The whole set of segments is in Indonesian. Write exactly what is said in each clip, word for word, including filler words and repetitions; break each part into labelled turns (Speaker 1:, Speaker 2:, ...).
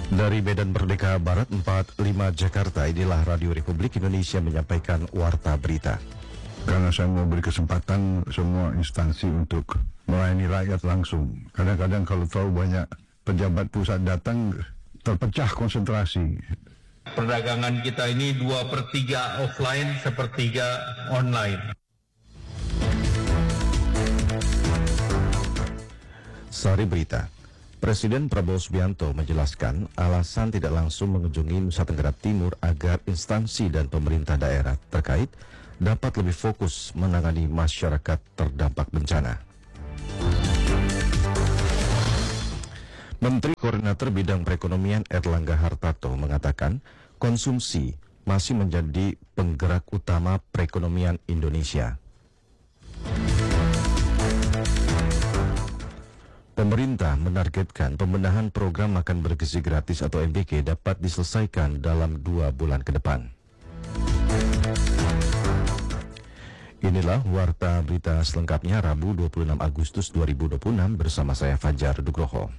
Speaker 1: Dari Medan Merdeka Barat empat puluh lima Jakarta, inilah Radio Republik Indonesia menyampaikan Warta Berita.
Speaker 2: Karena saya mau beri kesempatan semua instansi untuk melayani rakyat langsung. Kadang-kadang kalau tahu banyak pejabat pusat datang, terpecah konsentrasi.
Speaker 3: Perdagangan kita ini dua per tiga offline, sepertiga online.
Speaker 1: Sari Berita. Presiden Prabowo Subianto menjelaskan alasan tidak langsung mengunjungi Nusa Tenggara Timur agar instansi dan pemerintah daerah terkait dapat lebih fokus menangani masyarakat terdampak bencana. Menteri Koordinator Bidang Perekonomian Erlangga Hartarto mengatakan konsumsi masih menjadi penggerak utama perekonomian Indonesia. Pemerintah menargetkan pembenahan program makan bergizi gratis atau M B G dapat diselesaikan dalam dua bulan ke depan. Inilah Warta Berita selengkapnya Rabu dua puluh enam Agustus dua ribu dua puluh enam bersama saya Fajar Dugroho.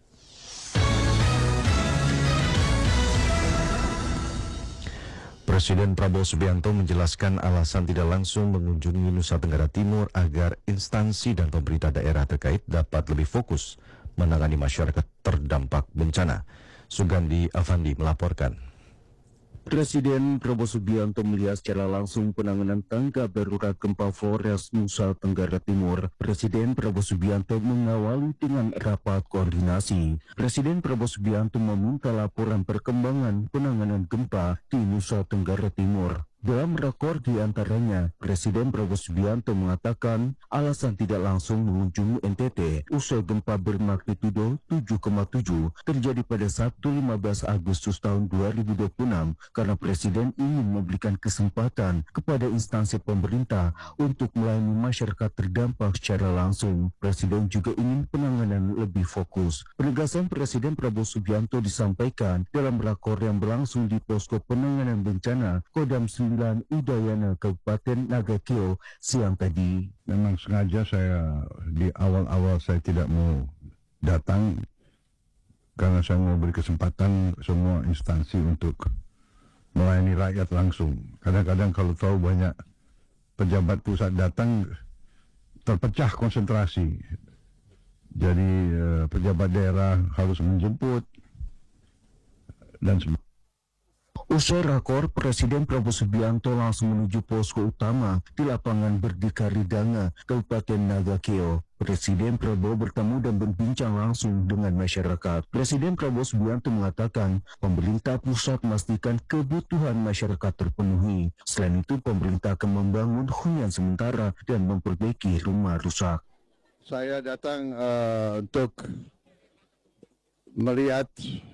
Speaker 1: Presiden Prabowo Subianto menjelaskan alasan tidak langsung mengunjungi Nusa Tenggara Timur agar instansi dan pemerintah daerah terkait dapat lebih fokus menangani masyarakat terdampak bencana. Sugandi Avandi melaporkan.
Speaker 4: Presiden Prabowo Subianto melihat secara langsung penanganan tanggap darurat gempa Flores Nusa Tenggara Timur. Presiden Prabowo Subianto mengawali dengan rapat koordinasi. Presiden Prabowo Subianto meminta laporan perkembangan penanganan gempa di Nusa Tenggara Timur. Dalam rakor di antaranya, Presiden Prabowo Subianto mengatakan alasan tidak langsung mengunjungi N T T usai gempa bermagnitudo tujuh koma tujuh terjadi pada Sabtu lima belas Agustus tahun dua ribu dua puluh enam karena Presiden ingin memberikan kesempatan kepada instansi pemerintah untuk melayani masyarakat terdampak secara langsung. Presiden juga ingin penanganan lebih fokus. Penegasan Presiden Prabowo Subianto disampaikan dalam rakor yang berlangsung di posko penanganan bencana Kodam sembilan Udayana Kabupaten Nagakeo siang tadi.
Speaker 2: Memang sengaja saya di awal-awal saya tidak mau datang karena saya mau beri kesempatan semua instansi untuk melayani rakyat langsung. Kadang-kadang kalau tahu banyak pejabat pusat datang, terpecah konsentrasi. Jadi eh, pejabat daerah harus menjemput dan sebagainya.
Speaker 4: Usai rakor, Presiden Prabowo Subianto langsung menuju posko utama di lapangan Berdikari Danga, Kabupaten Nagakeo. Presiden Prabowo bertemu dan berbincang langsung dengan masyarakat. Presiden Prabowo Subianto mengatakan pemerintah pusat memastikan kebutuhan masyarakat terpenuhi. Selain itu, pemerintah akan membangun hunian sementara dan memperbaiki rumah rusak.
Speaker 2: Saya datang uh, untuk melihat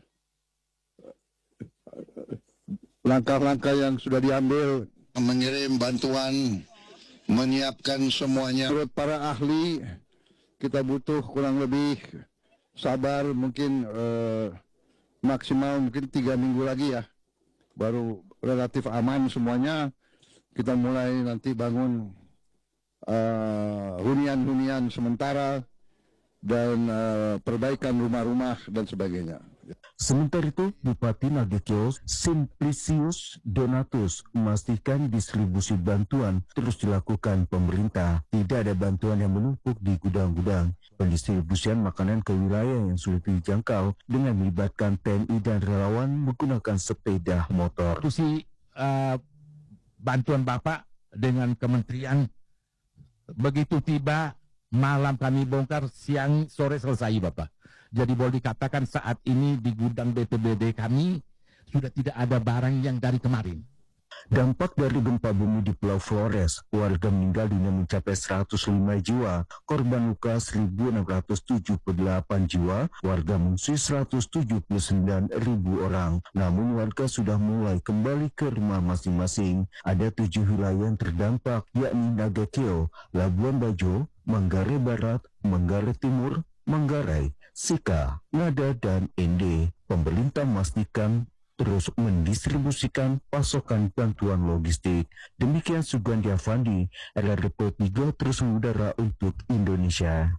Speaker 2: langkah-langkah yang sudah diambil, mengirim bantuan, menyiapkan semuanya. Menurut para ahli, kita butuh kurang lebih sabar, mungkin eh, maksimal mungkin tiga minggu lagi ya, baru relatif aman semuanya. Kita mulai nanti bangun uh, hunian-hunian sementara dan uh, perbaikan rumah-rumah dan sebagainya.
Speaker 4: Sementara itu, Bupati Nagakeo Simplicius Donatus memastikan distribusi bantuan terus dilakukan pemerintah. Tidak ada bantuan yang menumpuk di gudang-gudang. Pendistribusian makanan ke wilayah yang sulit dijangkau dengan melibatkan T N I dan relawan menggunakan sepeda motor.
Speaker 5: Diskusi uh, bantuan Bapak dengan kementerian begitu tiba malam kami bongkar, siang sore selesai Bapak. Jadi boleh dikatakan saat ini di gudang B P B D kami sudah tidak ada barang yang dari kemarin.
Speaker 4: Dampak dari gempa bumi di Pulau Flores, warga meninggal dunia mencapai seratus lima jiwa, korban luka seribu enam ratus tujuh puluh delapan jiwa, warga mengungsi seratus tujuh puluh sembilan ribu orang. Namun warga sudah mulai kembali ke rumah masing-masing. Ada tujuh wilayah yang terdampak, yakni Nagakeo, Labuan Bajo, Manggarai Barat, Manggarai Timur, Manggarai, Sika, Ngada, dan Ende. Pemerintah memastikan terus mendistribusikan pasokan bantuan logistik. Demikian Sugandi Avandi, R R P tiga terus mengudara untuk Indonesia.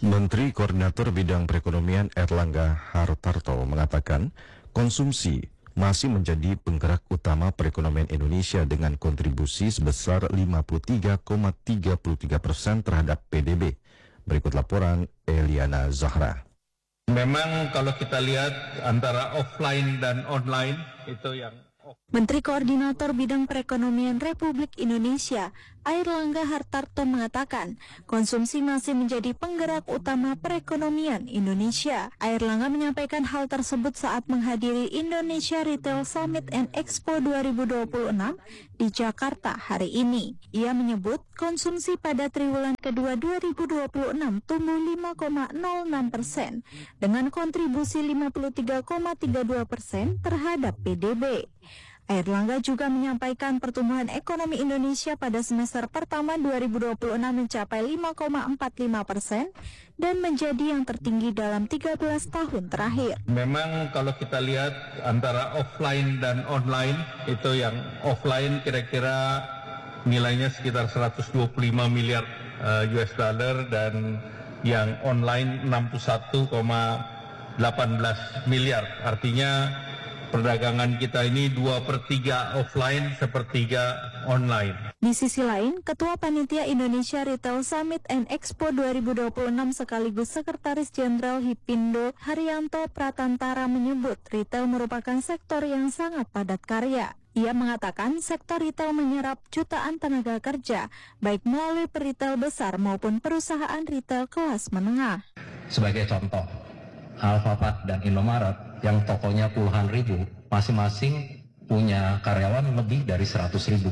Speaker 1: Menteri Koordinator Bidang Perekonomian Erlangga Hartarto mengatakan konsumsi masih menjadi penggerak utama perekonomian Indonesia dengan kontribusi sebesar lima puluh tiga koma tiga tiga persen terhadap P D B. Berikut laporan Eliana Zahra.
Speaker 3: Memang kalau kita lihat antara offline dan online itu yang
Speaker 6: Menteri Koordinator Bidang Perekonomian Republik Indonesia, Airlangga Hartarto mengatakan, konsumsi masih menjadi penggerak utama perekonomian Indonesia. Airlangga menyampaikan hal tersebut saat menghadiri Indonesia Retail Summit and Expo dua ribu dua puluh enam di Jakarta hari ini. Ia menyebut konsumsi pada triwulan kedua dua ribu dua puluh enam tumbuh lima koma nol enam persen dengan kontribusi lima puluh tiga koma tiga dua persen terhadap P D B. Airlangga juga menyampaikan pertumbuhan ekonomi Indonesia pada semester pertama dua ribu dua puluh enam mencapai lima koma empat lima persen dan menjadi yang tertinggi dalam tiga belas tahun terakhir.
Speaker 3: memang kalau kita lihat antara offline dan online itu yang offline kira-kira nilainya sekitar seratus dua puluh lima miliar uh, U S dollar dan yang online enam puluh satu koma delapan belas miliar. Artinya perdagangan kita ini dua per tiga offline, sepertiga online.
Speaker 6: Di sisi lain, Ketua Panitia Indonesia Retail Summit and Expo dua ribu dua puluh enam sekaligus Sekretaris Jenderal Hipindo Haryanto Pratantara menyebut retail merupakan sektor yang sangat padat karya. Ia mengatakan sektor retail menyerap jutaan tenaga kerja, baik melalui peritel besar maupun perusahaan retail kelas menengah.
Speaker 7: Sebagai contoh, Alfamart dan Indomaret yang tokonya puluhan ribu, masing-masing punya karyawan lebih dari seratus ribu.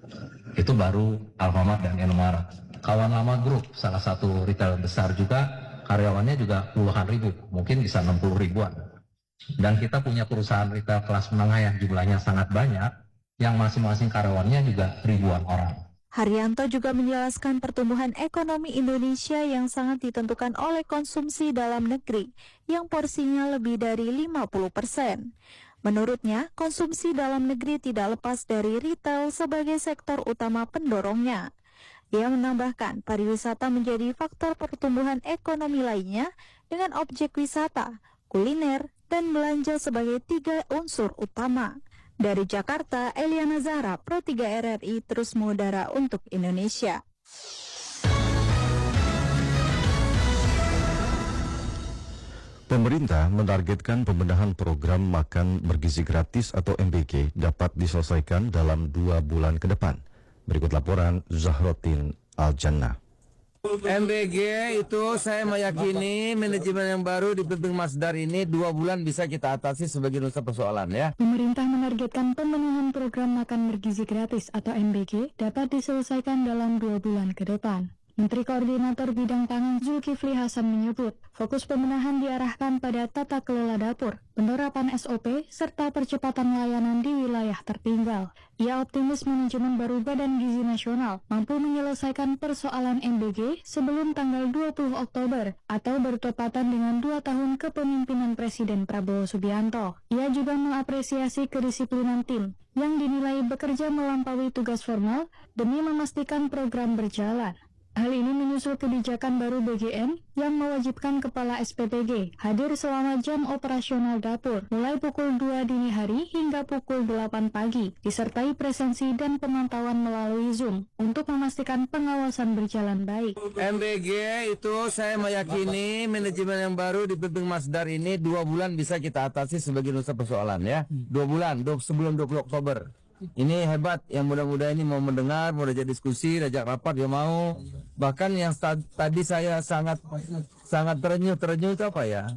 Speaker 7: Itu baru Alfamart dan Indomaret. Kawan Lama Group, salah satu retail besar juga, karyawannya juga puluhan ribu, mungkin bisa enam puluh ribuan. Dan kita punya perusahaan retail kelas menengah yang jumlahnya sangat banyak, yang masing-masing karyawannya juga ribuan orang.
Speaker 6: Haryanto juga menjelaskan pertumbuhan ekonomi Indonesia yang sangat ditentukan oleh konsumsi dalam negeri yang porsinya lebih dari lima puluh persen. Menurutnya, konsumsi dalam negeri tidak lepas dari retail sebagai sektor utama pendorongnya. Ia menambahkan pariwisata menjadi faktor pertumbuhan ekonomi lainnya dengan objek wisata, kuliner, dan belanja sebagai tiga unsur utama. Dari Jakarta, Eliana Zahra, Pro tiga R R I terus mengudara untuk Indonesia.
Speaker 1: Pemerintah menargetkan pembenahan program makan bergizi gratis atau M B G dapat diselesaikan dalam dua bulan ke depan. Berikut laporan Zahrotin Al-Jannah.
Speaker 8: M B G itu saya meyakini manajemen yang baru dipimpin Mas Dar ini dua bulan bisa kita atasi sebagai nusa persoalan ya.
Speaker 9: Pemerintah menargetkan pemenuhan program makan bergizi gratis atau M B G dapat diselesaikan dalam dua bulan ke depan. Menteri Koordinator Bidang Pangan Zulkifli Hasan menyebut, fokus pemenahan diarahkan pada tata kelola dapur, penerapan S O P, serta percepatan layanan di wilayah tertinggal. Ia optimis manajemen baru Badan Gizi Nasional mampu menyelesaikan persoalan M B G sebelum tanggal dua puluh Oktober atau bertepatan dengan dua tahun kepemimpinan Presiden Prabowo Subianto. Ia juga mengapresiasi kedisiplinan tim yang dinilai bekerja melampaui tugas formal demi memastikan program berjalan. Hal ini menyusul kebijakan baru B G M yang mewajibkan kepala S P P G hadir selama jam operasional dapur, mulai pukul dua dini hari hingga pukul delapan pagi, disertai presensi dan pemantauan melalui Zoom untuk memastikan pengawasan berjalan baik.
Speaker 8: M B G itu saya meyakini manajemen yang baru dipimpin Mas Dar ini dua bulan bisa kita atasi sebagai nusa persoalan ya. Dua bulan, dua, sebelum dua puluh Oktober. Ini hebat, yang muda-muda ini mau mendengar, mau diajak diskusi, diajak rapat, dia mau. Bahkan yang tadi saya sangat sangat terenyuh-terenyuh itu apa ya?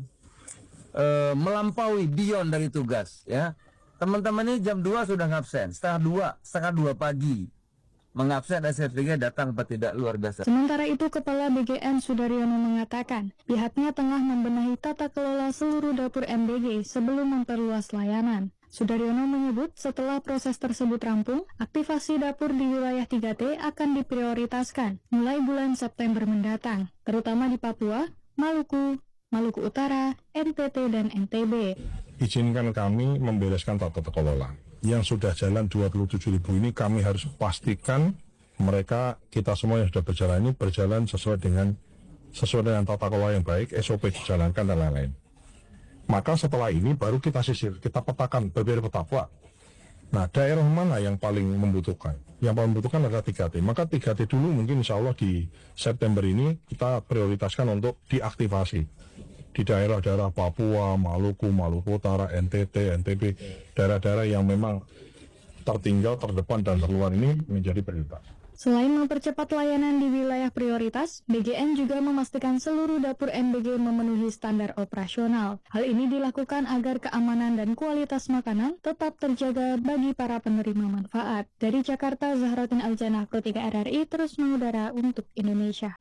Speaker 8: E, melampaui, beyond dari tugas ya. Teman-teman ini jam dua sudah ngabsen, setengah dua, setengah dua pagi. Mengabsen S P G datang apa tidak, luar biasa.
Speaker 9: Sementara itu, Kepala B G M Sudaryono mengatakan, pihaknya tengah membenahi tata kelola seluruh dapur M B G sebelum memperluas layanan. Sudaryono menyebut setelah proses tersebut rampung, aktivasi dapur di wilayah tiga T akan diprioritaskan mulai bulan September mendatang, terutama di Papua, Maluku, Maluku Utara, N T T, dan N T B.
Speaker 10: Izinkan kami membereskan tata kelola. Yang sudah jalan dua puluh tujuh ribu ini kami harus pastikan mereka, kita semua yang sudah berjalan ini berjalan sesuai dengan sesuai dengan tata kelola yang baik, S O P dijalankan dan lain-lain. Maka setelah ini baru kita sisir, kita petakan beberapa peta Pak. Nah, daerah mana yang paling membutuhkan? Yang paling membutuhkan adalah tiga T. Maka tiga T dulu mungkin insya Allah di September ini kita prioritaskan untuk diaktifasi. Di daerah-daerah Papua, Maluku, Maluku Utara, N T T, N T B, daerah-daerah yang memang tertinggal, terdepan, dan terluar ini menjadi prioritas.
Speaker 9: Selain mempercepat layanan di wilayah prioritas, B G N juga memastikan seluruh dapur M B G memenuhi standar operasional. Hal ini dilakukan agar keamanan dan kualitas makanan tetap terjaga bagi para penerima manfaat. Dari Jakarta, Zahratin Aljana, Pro tiga R R I, terus mengudara untuk Indonesia.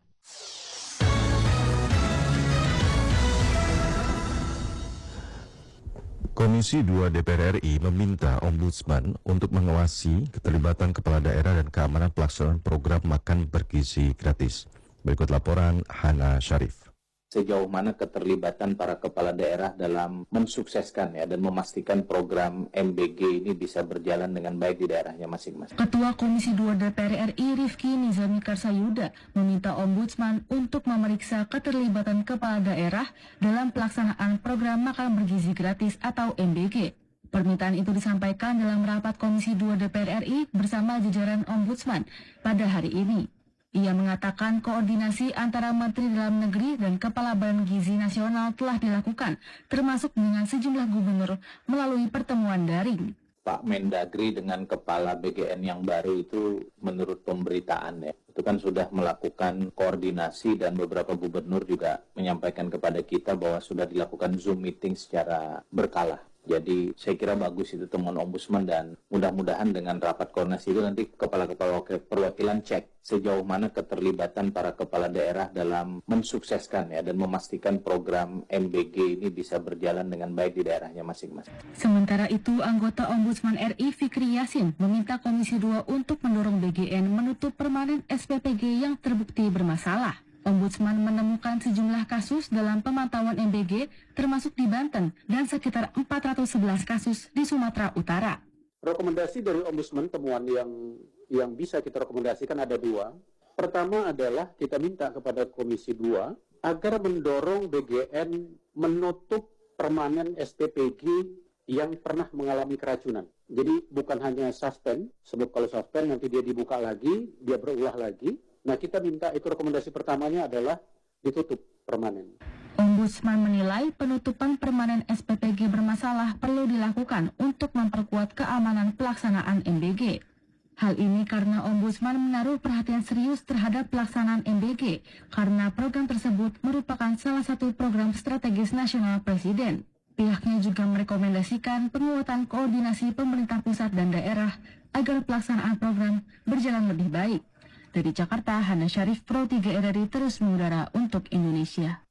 Speaker 1: Komisi dua D P R R I meminta Ombudsman untuk mengawasi keterlibatan kepala daerah dan keamanan pelaksanaan program makan bergizi gratis. Berikut laporan Hana Syarif.
Speaker 11: Sejauh mana keterlibatan para kepala daerah dalam mensukseskan ya dan memastikan program M B G ini bisa berjalan dengan baik di daerahnya masing-masing.
Speaker 12: Ketua Komisi dua D P R R I Rifki Nizami Karsayuda meminta Ombudsman untuk memeriksa keterlibatan kepala daerah dalam pelaksanaan program makan bergizi gratis atau M B G. Permintaan itu disampaikan dalam rapat Komisi dua D P R R I bersama jajaran Ombudsman pada hari ini. Ia mengatakan koordinasi antara Menteri Dalam Negeri dan Kepala Badan Gizi Nasional telah dilakukan, termasuk dengan sejumlah gubernur melalui pertemuan daring.
Speaker 11: Pak Mendagri dengan Kepala B G N yang baru itu menurut pemberitaan ya, itu kan sudah melakukan koordinasi dan beberapa gubernur juga menyampaikan kepada kita bahwa sudah dilakukan Zoom meeting secara berkala. Jadi saya kira bagus itu temuan Ombudsman dan mudah-mudahan dengan rapat koordinasi itu nanti kepala-kepala perwakilan cek sejauh mana keterlibatan para kepala daerah dalam mensukseskan ya dan memastikan program M B G ini bisa berjalan dengan baik di daerahnya masing-masing.
Speaker 12: Sementara itu, anggota Ombudsman R I Fikri Yasin meminta Komisi dua untuk mendorong B G N menutup permanen S P P G yang terbukti bermasalah. Ombudsman menemukan sejumlah kasus dalam pemantauan M B G, termasuk di Banten, dan sekitar empat ratus sebelas kasus di Sumatera Utara.
Speaker 13: Rekomendasi dari Ombudsman, temuan yang yang bisa kita rekomendasikan ada dua. Pertama adalah kita minta kepada Komisi dua agar mendorong B G N menutup permanen S P P G yang pernah mengalami keracunan. Jadi bukan hanya suspend, sebab kalau suspend nanti dia dibuka lagi, dia berulah lagi. Nah, kita minta itu rekomendasi pertamanya adalah ditutup permanen.
Speaker 12: Ombudsman menilai penutupan permanen S P P G bermasalah perlu dilakukan untuk memperkuat keamanan pelaksanaan M B G. Hal ini karena Ombudsman menaruh perhatian serius terhadap pelaksanaan M B G karena program tersebut merupakan salah satu program strategis nasional Presiden. Pihaknya juga merekomendasikan penguatan koordinasi pemerintah pusat dan daerah agar pelaksanaan program berjalan lebih baik. Dari Jakarta, Hana Syarif, Pro tiga R R I, terus mengudara untuk Indonesia.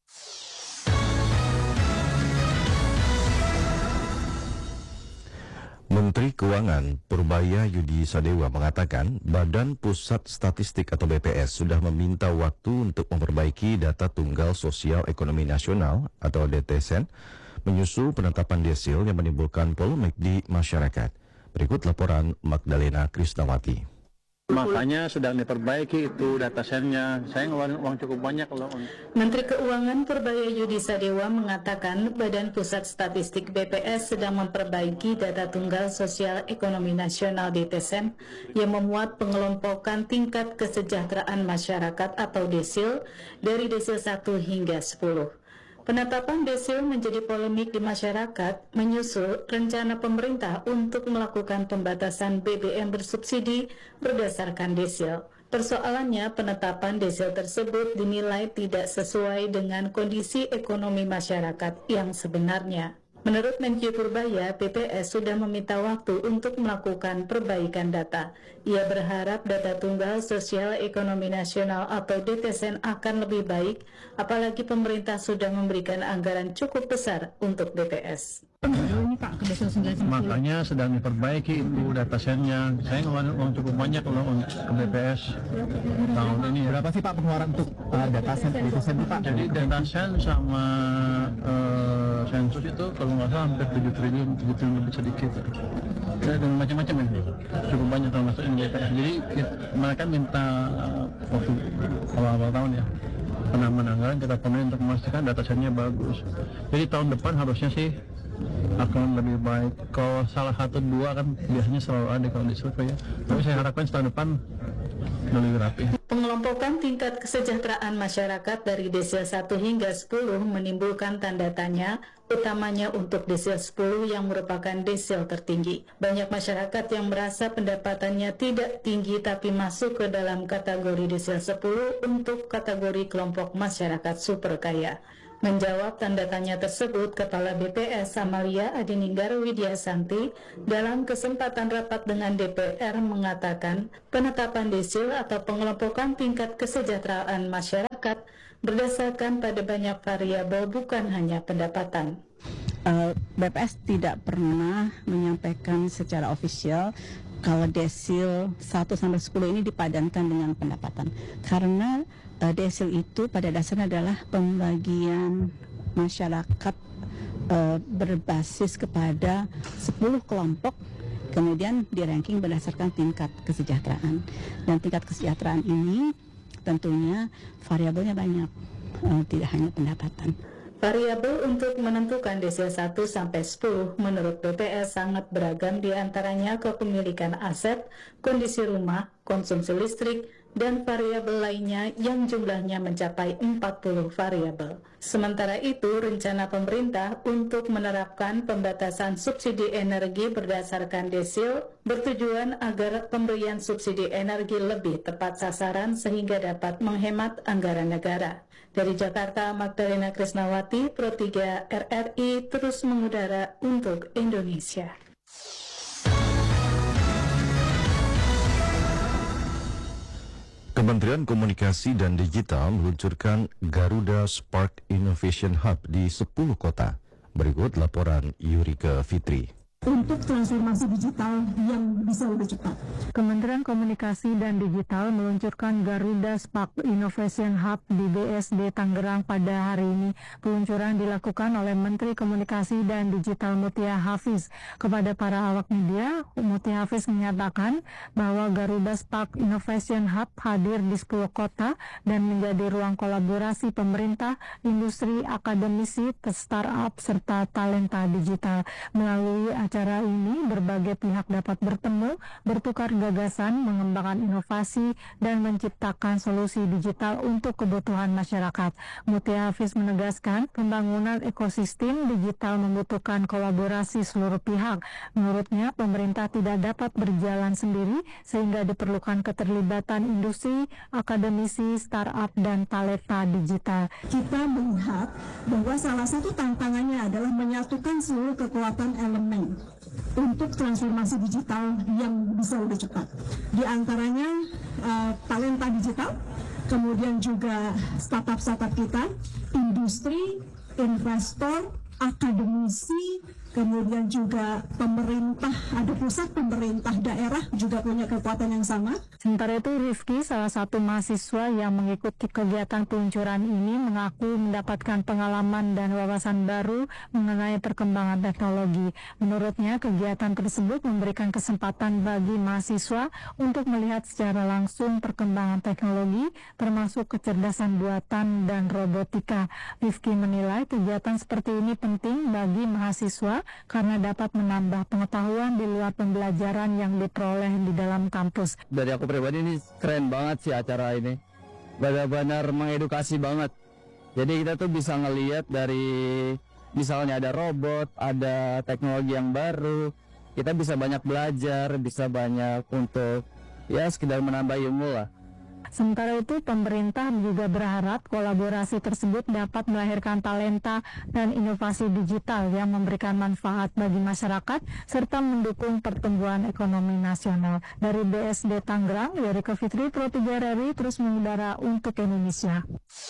Speaker 1: Menteri Keuangan Purbaya Yudi Sadewa mengatakan Badan Pusat Statistik atau B P S sudah meminta waktu untuk memperbaiki data Tunggal Sosial Ekonomi Nasional atau D T S N menyusul penetapan desil yang menimbulkan polemik di masyarakat. Berikut laporan Magdalena Krisnawati.
Speaker 14: Makanya sedang diperbaiki itu data sennya. Saya ngeluarin uang cukup banyak loh.
Speaker 15: Menteri Keuangan Purbaya Yudi Sadewa mengatakan Badan Pusat Statistik B P S sedang memperbaiki data Tunggal Sosial Ekonomi Nasional D T S N yang memuat pengelompokan tingkat kesejahteraan masyarakat atau desil dari desil satu hingga sepuluh. Penetapan desil menjadi polemik di masyarakat menyusul rencana pemerintah untuk melakukan pembatasan B B M bersubsidi berdasarkan desil. Persoalannya, penetapan desil tersebut dinilai tidak sesuai dengan kondisi ekonomi masyarakat yang sebenarnya. Menurut Menkyu Purbaya, B P S sudah meminta waktu untuk melakukan perbaikan data. Ia berharap data Tunggal Sosial Ekonomi Nasional atau D T S N akan lebih baik, apalagi pemerintah sudah memberikan anggaran cukup besar untuk B P S.
Speaker 14: Makanya sedang diperbaiki itu data sennya. Saya ngeluarin uang cukup banyak loh untuk ke B P S tahun ini.
Speaker 5: Berapa sih Pak pengeluaran untuk uh, data sen D T S N Pak?
Speaker 14: Jadi data sen sama uh, sensus itu kalau nggak salah hampir tujuh triliun, tujuh triliun lebih sedikit. Ya, dan macam-macam ya, cukup banyak termasuk ini B P S. Jadi kita, mereka minta uh, waktu awal-awal tahun ya. penambahan anggaran kita penuhi untuk memastikan data setnya bagus. Jadi tahun depan harusnya sih akan lebih baik. Kalau salah satu dua kan biasanya selalu ada kalau di survei ya. Tapi saya harapkan tahun depan lebih rapi.
Speaker 15: Pengelompokan tingkat kesejahteraan masyarakat dari desil satu hingga sepuluh menimbulkan tanda tanya, utamanya untuk desil sepuluh yang merupakan desil tertinggi. Banyak masyarakat yang merasa pendapatannya tidak tinggi tapi masuk ke dalam kategori desil sepuluh untuk kategori kelompok masyarakat super kaya. Menjawab tanda tanya tersebut, Kepala B P S Amalia Adininggar Widyasanti dalam kesempatan rapat dengan D P R mengatakan penetapan desil atau pengelompokan tingkat kesejahteraan masyarakat berdasarkan pada banyak variabel bukan hanya pendapatan.
Speaker 16: Uh, B P S tidak pernah menyampaikan secara ofisial kalau desil satu sampai sepuluh ini dipadankan dengan pendapatan. Karena uh, desil itu pada dasarnya adalah pembagian masyarakat uh, berbasis kepada sepuluh kelompok, kemudian di ranking berdasarkan tingkat kesejahteraan. Dan tingkat kesejahteraan ini tentunya variabelnya banyak, uh, tidak hanya pendapatan.
Speaker 15: Variabel untuk menentukan desil satu sampai sepuluh menurut B P S sangat beragam, di antaranya kepemilikan aset, kondisi rumah, konsumsi listrik, dan variabel lainnya yang jumlahnya mencapai empat puluh variabel. Sementara itu, rencana pemerintah untuk menerapkan pembatasan subsidi energi berdasarkan desil bertujuan agar pemberian subsidi energi lebih tepat sasaran sehingga dapat menghemat anggaran negara. Dari Jakarta, Magdalena Krisnawati, Pro tiga R R I terus mengudara untuk Indonesia.
Speaker 1: Kementerian Komunikasi dan Digital meluncurkan Garuda Spark Innovation Hub di sepuluh kota. Berikut laporan Yurika Fitri.
Speaker 17: Untuk transformasi digital yang bisa lebih cepat. Kementerian Komunikasi dan Digital meluncurkan Garuda Spark Innovation Hub di B S D Tangerang pada hari ini. Peluncuran dilakukan oleh Menteri Komunikasi dan Digital Mutia Hafiz. Kepada para awak media, Mutia Hafiz menyatakan bahwa Garuda Spark Innovation Hub hadir di sepuluh kota dan menjadi ruang kolaborasi pemerintah, industri, akademisi, startup, serta talenta digital. Melalui acara ini, berbagai pihak dapat bertemu, bertukar gagasan, mengembangkan inovasi, dan menciptakan solusi digital untuk kebutuhan masyarakat. Mutia Hafiz menegaskan, pembangunan ekosistem digital membutuhkan kolaborasi seluruh pihak. Menurutnya, pemerintah tidak dapat berjalan sendiri, sehingga diperlukan keterlibatan industri, akademisi, startup, dan talenta digital. Kita melihat bahwa salah satu tantangannya adalah menyatukan seluruh kekuatan elemen untuk transformasi digital yang bisa lebih cepat. Di antaranya uh, talenta digital, kemudian juga startup-startup kita, industri, investor, akademisi, kemudian juga pemerintah, ada pusat, pemerintah daerah juga punya kekuatan yang sama. Sementara itu, Rifki, salah satu mahasiswa yang mengikuti kegiatan peluncuran ini, mengaku mendapatkan pengalaman dan wawasan baru mengenai perkembangan teknologi. Menurutnya, kegiatan tersebut memberikan kesempatan bagi mahasiswa untuk melihat secara langsung perkembangan teknologi, termasuk kecerdasan buatan dan robotika. Rifki menilai kegiatan seperti ini penting bagi mahasiswa karena dapat menambah pengetahuan di luar pembelajaran yang diperoleh di dalam kampus.
Speaker 8: Dari aku pribadi ini keren banget sih acara ini. Benar-benar mengedukasi banget. Jadi kita tuh bisa ngelihat dari misalnya ada robot, ada teknologi yang baru. Kita bisa banyak belajar, bisa banyak untuk ya sekedar menambah ilmu lah.
Speaker 17: Sementara itu, pemerintah juga berharap kolaborasi tersebut dapat melahirkan talenta dan inovasi digital yang memberikan manfaat bagi masyarakat serta mendukung pertumbuhan ekonomi nasional. Dari B S D Tangerang, Yurika Fitri, Pro tiga R R I terus mengudara untuk Indonesia.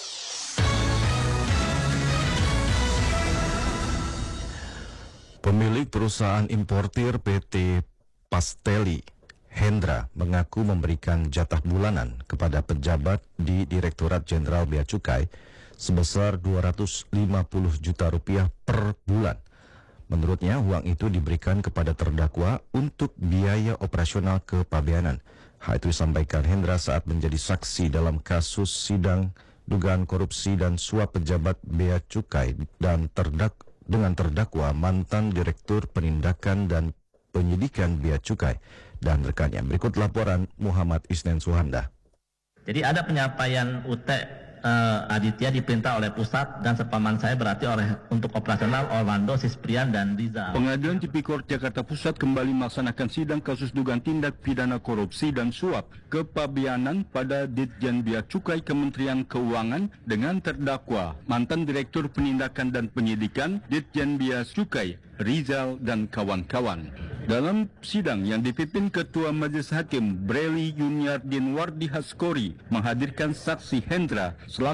Speaker 1: Pemilik perusahaan importir P T Pasteli Hendra mengaku memberikan jatah bulanan kepada pejabat di Direktorat Jenderal Bea Cukai sebesar dua ratus lima puluh juta rupiah per bulan. Menurutnya, uang itu diberikan kepada terdakwa untuk biaya operasional kepabeanan. Hal itu disampaikan Hendra saat menjadi saksi dalam kasus sidang dugaan korupsi dan suap pejabat Bea Cukai dan terdak dengan terdakwa mantan Direktur Penindakan dan Penyidikan Bea Cukai dan rekannya. Berikut laporan Muhammad Isnen Suhanda.
Speaker 18: Jadi ada penyampaian U T uh, Aditya diperintah oleh pusat dan sepaman saya berarti oleh untuk operasional Orlando, Sisprian dan Rizal.
Speaker 19: Pengadilan Tipikor Jakarta Pusat kembali melaksanakan sidang kasus dugaan tindak pidana korupsi dan suap kepabeanan pada Ditjen Bea Cukai Kementerian Keuangan dengan terdakwa mantan Direktur Penindakan dan Penyidikan Ditjen Bea Cukai Rizal dan kawan-kawan. Dalam sidang yang dipimpin Ketua Majelis Hakim Breli Yuniardin Wardi Haskori menghadirkan saksi Hendra selaku